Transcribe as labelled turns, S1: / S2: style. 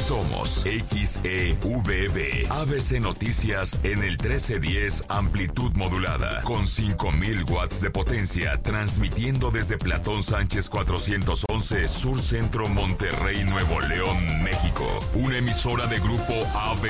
S1: Somos XEVB. ABC Noticias en el 1310 amplitud modulada con 5000 watts de potencia, transmitiendo desde Platón Sánchez 411 Sur Centro, Monterrey, Nuevo León, México. Una emisora de Grupo AB